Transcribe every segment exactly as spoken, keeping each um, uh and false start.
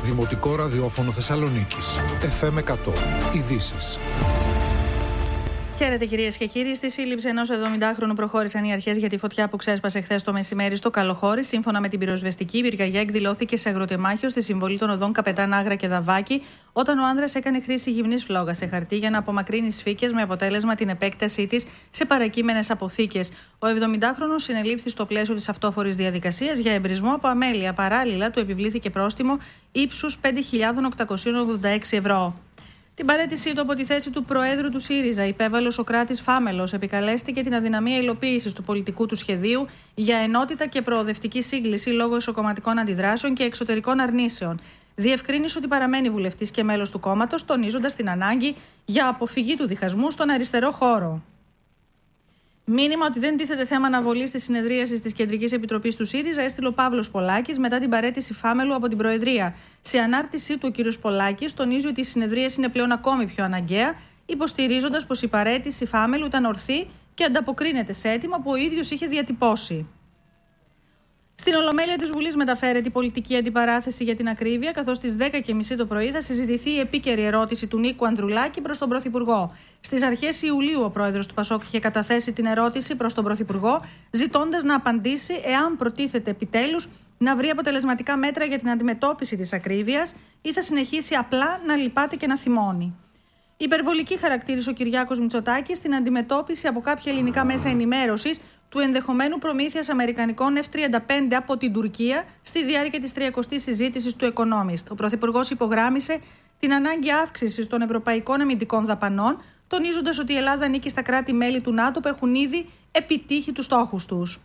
Δημοτικό Ραδιόφωνο Θεσσαλονίκης. εφ εμ εκατό. Ειδήσεις. Χαίρετε κυρίες και κύριοι. Στη σύλληψη ενός εβδομηντάχρονου προχώρησαν οι αρχές για τη φωτιά που ξέσπασε χθες το μεσημέρι στο Καλοχώρι. Σύμφωνα με την πυροσβεστική, η πυρκαγιά εκδηλώθηκε σε αγροτεμάχιο στη συμβολή των οδών Καπετάν Άγρα και Δαβάκη, όταν ο άνδρας έκανε χρήση γυμνής φλόγας σε χαρτί για να απομακρύνει σφίκες, με αποτέλεσμα την επέκτασή της σε παρακείμενες αποθήκες. Ο εβδομηντάχρονος συνελήφθη στο πλαίσιο της αυτόφορης διαδικασίας για εμπρισμό από αμέλεια. Παράλληλα, του επιβλήθηκε πρόστιμο ύψους πέντε χιλιάδες οκτακόσια ογδόντα έξι ευρώ. Την παραίτησή του από τη θέση του Προέδρου του ΣΥΡΙΖΑ, υπέβαλε ο Σωκράτης Φάμελος, επικαλέστηκε την αδυναμία υλοποίησης του πολιτικού του σχεδίου για ενότητα και προοδευτική σύγκληση λόγω εσωκομματικών αντιδράσεων και εξωτερικών αρνήσεων. Διευκρίνησε ότι παραμένει βουλευτής και μέλος του κόμματος, τονίζοντας την ανάγκη για αποφυγή του διχασμού στον αριστερό χώρο. Μήνυμα ότι δεν τίθεται θέμα αναβολής της συνεδρίασης της Κεντρικής Επιτροπής του ΣΥΡΙΖΑ έστειλε ο Παύλος Πολάκης μετά την παραίτηση Φάμελου από την Προεδρία. Σε ανάρτησή του, ο κ. Πολάκης τονίζει ότι η συνεδρίαση είναι πλέον ακόμη πιο αναγκαία, υποστηρίζοντας πως η παραίτηση Φάμελου ήταν ορθή και ανταποκρίνεται σε αίτημα που ο ίδιος είχε διατυπώσει. Στην Ολομέλεια της Βουλής μεταφέρεται η πολιτική αντιπαράθεση για την ακρίβεια, καθώς στις δέκα και μισή το πρωί θα συζητηθεί η επίκαιρη ερώτηση του Νίκου Ανδρουλάκη προς τον Πρωθυπουργό. Στις αρχές Ιουλίου, ο πρόεδρος του Πασόκ είχε καταθέσει την ερώτηση προς τον Πρωθυπουργό, ζητώντας να απαντήσει εάν προτίθεται επιτέλους να βρει αποτελεσματικά μέτρα για την αντιμετώπιση της ακρίβειας ή θα συνεχίσει απλά να λυπάται και να θυμώνει. Υπερβολική χαρακτήρισε ο Κυριάκος Μητσοτάκης στην αντιμετώπιση από κάποια ελληνικά μέσα ενημέρωσης του ενδεχομένου προμήθειας αμερικανικών εφ τριάντα πέντε από την Τουρκία στη διάρκεια της τριακοστής συζήτησης του Economist. Ο Πρωθυπουργός υπογράμμισε την ανάγκη αύξησης των ευρωπαϊκών αμυντικών δαπανών, τονίζοντας ότι η Ελλάδα ανήκει στα κράτη-μέλη του ΝΑΤΟ που έχουν ήδη επιτύχει τους στόχους τους.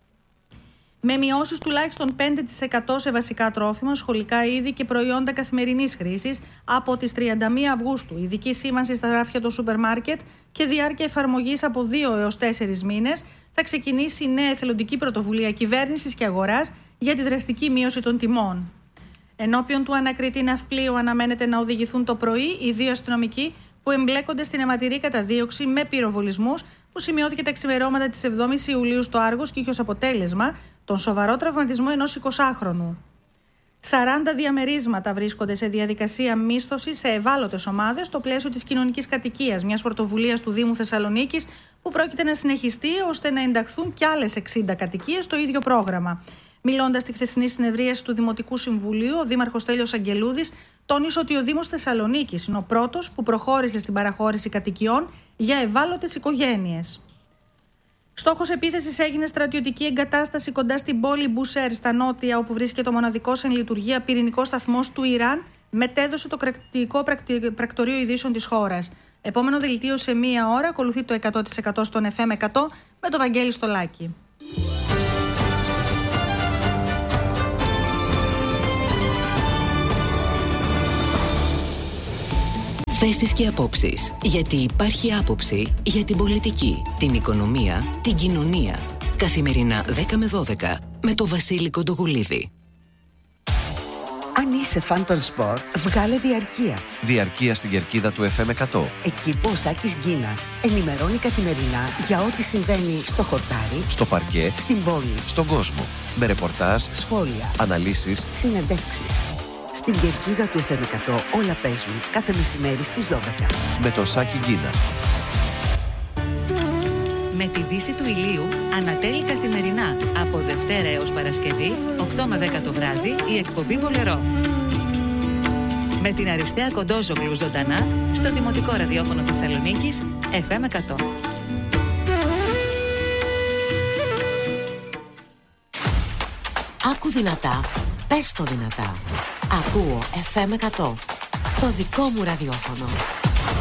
Με μειώσεις τουλάχιστον πέντε τοις εκατό σε βασικά τρόφιμα, σχολικά είδη και προϊόντα καθημερινής χρήσης από τις τριάντα μία Αυγούστου. Ειδική σήμανση στα ράφια των σούπερ μάρκετ και διάρκεια εφαρμογής από δύο έως τέσσερις μήνες, θα ξεκινήσει η νέα εθελοντική πρωτοβουλία κυβέρνησης και αγοράς για τη δραστική μείωση των τιμών. Ενώπιον του ανακριτή ναυπλίου αναμένεται να οδηγηθούν το πρωί οι δύο αστυνομικοί που εμπλέκονται στην αιματηρή καταδίωξη με πυροβολισμούς που σημειώθηκε τα ξημερώματα της εβδόμης Ιουλίου στο Άργος και είχε ως αποτέλεσμα τον σοβαρό τραυματισμό ενός εικοσάχρονου. σαράντα διαμερίσματα βρίσκονται σε διαδικασία μίσθωσης σε ευάλωτες ομάδες στο πλαίσιο της κοινωνικής κατοικίας, μιας πρωτοβουλίας του Δήμου Θεσσαλονίκης που πρόκειται να συνεχιστεί ώστε να ενταχθούν κι άλλες εξήντα κατοικίες στο ίδιο πρόγραμμα. Μιλώντας στη χθεσινή συνεδρίαση του Δημοτικού Συμβουλίου, ο Δήμαρχος Στέλιος Αγγελούδης τόνισε ότι ο Δήμος Θεσσαλονίκης είναι ο πρώτος που προχώρησε στην παραχώρηση κατοικιών για ευάλωτες οικογένειες. Στόχος επίθεσης έγινε στρατιωτική εγκατάσταση κοντά στην πόλη Μπουσέρ, στα νότια, όπου βρίσκεται ο μοναδικός εν λειτουργία πυρηνικός σταθμός του Ιράν, μετέδωσε το κρατικό πρακτορείο ειδήσεων της χώρας. Επόμενο δελτίο σε μία ώρα, ακολουθεί το εκατό τοις εκατό στον εφ εμ εκατό με το Βαγγέλη Στολάκη. Θέσεις και απόψεις. Γιατί υπάρχει άποψη για την πολιτική, την οικονομία, την κοινωνία. Καθημερινά δέκα με δώδεκα με το Βασίλη Κοντογουλίδη. Αν είσαι φαν των σπορ, βγάλε διαρκείας. Διαρκεία στην κερκίδα του εφ εμ εκατό. Εκεί που ο Σάκης Γκίνας ενημερώνει καθημερινά για ό,τι συμβαίνει στο χορτάρι, στο παρκέ, στην πόλη, στον κόσμο. Με ρεπορτάζ, σχόλια, αναλύσεις, συνεντεύξεις. Στην κερκίδα του εφ εμ εκατό όλα παίζουν κάθε μεσημέρι στις δώδεκα. Με τον Σάκη Γκίνα. Με τη δύση του ηλίου ανατέλει καθημερινά από Δευτέρα έως Παρασκευή, οκτώ με δέκα το βράδυ, η εκπομπή Μπολερό. Με την Αριστεία Κοντόζογλου ζωντανά στο Δημοτικό Ραδιόφωνο Θεσσαλονίκης εφ εμ εκατό. Άκου δυνατά, πες το δυνατά. Ακούω εφ εμ εκατό, το δικό μου ραδιόφωνο.